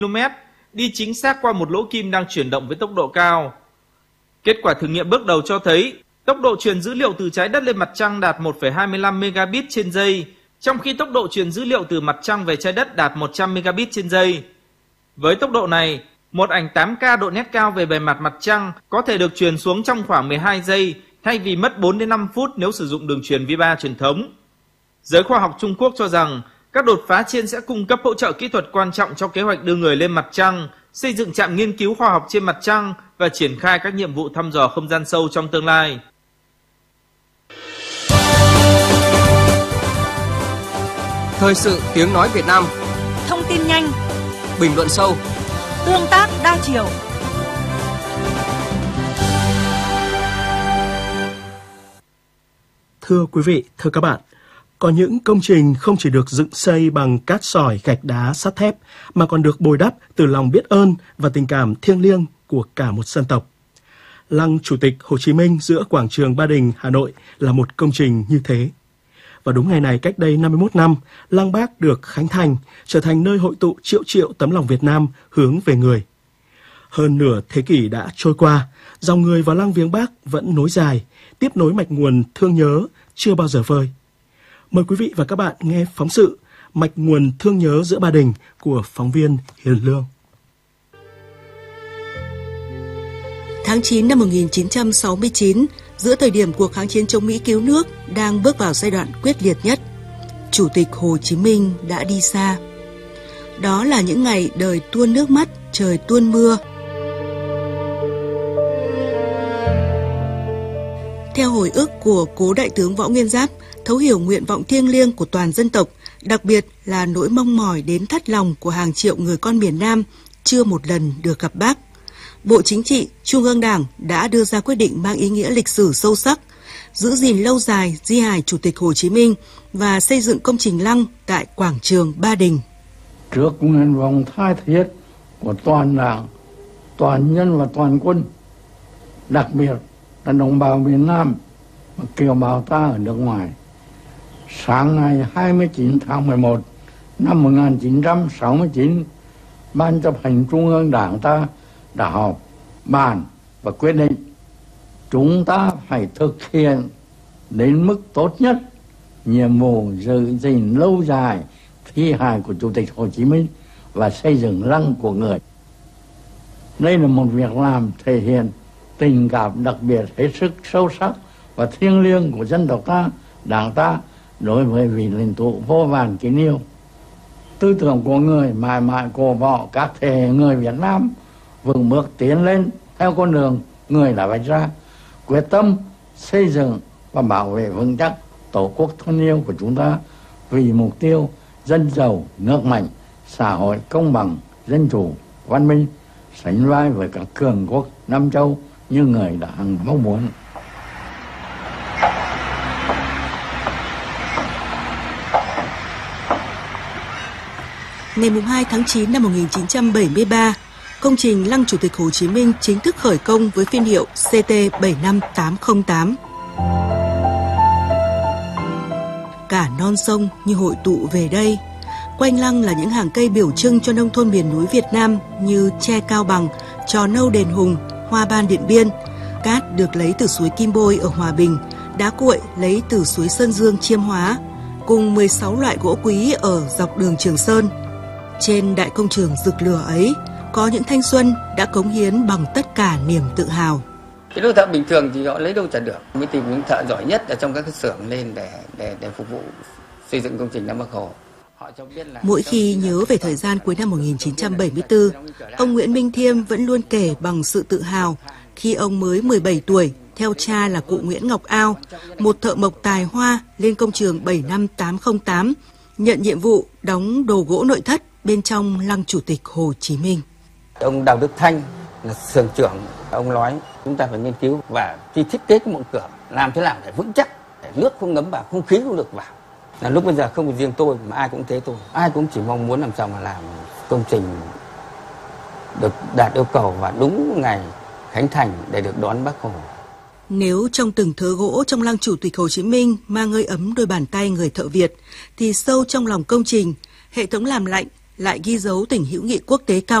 km, đi chính xác qua một lỗ kim đang chuyển động với tốc độ cao. Kết quả thử nghiệm bước đầu cho thấy tốc độ truyền dữ liệu từ trái đất lên mặt trăng đạt 1,25 megabit trên giây, trong khi tốc độ truyền dữ liệu từ mặt trăng về trái đất đạt 100 megabit trên giây. Với tốc độ này, một ảnh 8K độ nét cao về bề mặt mặt trăng có thể được truyền xuống trong khoảng 12 giây, thay vì mất 4 đến 5 phút nếu sử dụng đường truyền V3 truyền thống. Giới khoa học Trung Quốc cho rằng các đột phá trên sẽ cung cấp hỗ trợ kỹ thuật quan trọng cho kế hoạch đưa người lên mặt trăng, xây dựng trạm nghiên cứu khoa học trên mặt trăng và triển khai các nhiệm vụ thăm dò không gian sâu trong tương lai. Thời sự tiếng nói Việt Nam. Thông tin nhanh, bình luận sâu, tương tác đa chiều. Thưa quý vị, thưa các bạn, có những công trình không chỉ được dựng xây bằng cát sỏi, gạch đá, sắt thép mà còn được bồi đắp từ lòng biết ơn và tình cảm thiêng liêng của cả một dân tộc. Lăng Chủ tịch Hồ Chí Minh giữa quảng trường Ba Đình, Hà Nội là một công trình như thế. Và đúng ngày này cách đây 51 năm, Lăng Bác được khánh thành, trở thành nơi hội tụ triệu triệu tấm lòng Việt Nam hướng về người. Hơn nửa thế kỷ đã trôi qua, dòng người vào lăng viếng Bác vẫn nối dài, tiếp nối mạch nguồn thương nhớ chưa bao giờ vơi. Mời quý vị và các bạn nghe phóng sự Mạch nguồn thương nhớ giữa Ba Đình của phóng viên Hiền Lương. Tháng 9 năm 1969, giữa thời điểm cuộc kháng chiến chống Mỹ cứu nước đang bước vào giai đoạn quyết liệt nhất, Chủ tịch Hồ Chí Minh đã đi xa. Đó là những ngày đời tuôn nước mắt, trời tuôn mưa. Theo hồi ức của cố đại tướng Võ Nguyên Giáp, thấu hiểu nguyện vọng thiêng liêng của toàn dân tộc, đặc biệt là nỗi mong mỏi đến thắt lòng của hàng triệu người con miền Nam chưa một lần được gặp Bác, Bộ Chính trị, Trung ương Đảng đã đưa ra quyết định mang ý nghĩa lịch sử sâu sắc, giữ gìn lâu dài di hài Chủ tịch Hồ Chí Minh và xây dựng công trình lăng tại quảng trường Ba Đình. Trước nguyện vọng tha thiết của toàn Đảng, toàn nhân và toàn quân, đặc biệt là đồng bào miền Nam và kiều bào ta ở nước ngoài, sáng ngày 29 tháng 11 năm 1969, Ban chấp hành Trung ương Đảng ta đã họp, bàn và quyết định chúng ta phải thực hiện đến mức tốt nhất nhiệm vụ giữ gìn lâu dài thi hài của Chủ tịch Hồ Chí Minh và xây dựng lăng của người. Đây là một việc làm thể hiện tình cảm đặc biệt hết sức sâu sắc và thiêng liêng của dân tộc ta, Đảng ta đối với vị lãnh tụ vô vàn kính yêu. Tư tưởng của người mãi mãi cổ võ các thế hệ người Việt Nam vững bước tiến lên theo con đường người đã vạch ra, quyết tâm xây dựng và bảo vệ vững chắc Tổ quốc thân yêu của chúng ta vì mục tiêu dân giàu, nước mạnh, xã hội công bằng, dân chủ, văn minh, sánh vai với các cường quốc Nam châu như người đã hằng mong muốn. Ngày 2 tháng 9 năm 1973, công trình Lăng Chủ tịch Hồ Chí Minh chính thức khởi công với phiên hiệu CT75808. Cả non sông như hội tụ về đây. Quanh lăng là những hàng cây biểu trưng cho nông thôn miền núi Việt Nam như tre Cao Bằng, trò nâu Đền Hùng, hoa ban Điện Biên. Cát được lấy từ suối Kim Bôi ở Hòa Bình, đá cuội lấy từ suối Sơn Dương Chiêm Hóa, cùng 16 loại gỗ quý ở dọc đường Trường Sơn. Trên đại công trường rực lửa ấy, có những thanh xuân đã cống hiến bằng tất cả niềm tự hào. Cái đối thợ bình thường thì họ lấy đâu trả được, mới tìm những thợ giỏi nhất ở trong các cái xưởng lên để phục vụ xây dựng công trình Nam Bắc Hồ. Mỗi khi nhớ về thời gian cuối năm 1974, ông Nguyễn Minh Thiêm vẫn luôn kể bằng sự tự hào khi ông mới 17 tuổi, theo cha là cụ Nguyễn Ngọc Ao, một thợ mộc tài hoa lên công trường 75808, nhận nhiệm vụ đóng đồ gỗ nội thất bên trong lăng Chủ tịch Hồ Chí Minh. Ông Đào Đức Thanh là xưởng trưởng, ông nói chúng ta phải nghiên cứu và khi thiết kế cái mộng cửa làm thế nào để vững chắc, để nước không ngấm vào, không khí không được vào. Là lúc bây giờ không phải riêng tôi mà ai cũng thế thôi, ai cũng chỉ mong muốn làm sao mà làm công trình được đạt yêu cầu và đúng ngày khánh thành để được đón Bác Hồ. Nếu trong từng thớ gỗ trong lăng Chủ tịch Hồ Chí Minh mang hơi ấm đôi bàn tay người thợ Việt, thì sâu trong lòng công trình, hệ thống làm lạnh lại ghi dấu tình hữu nghị quốc tế cao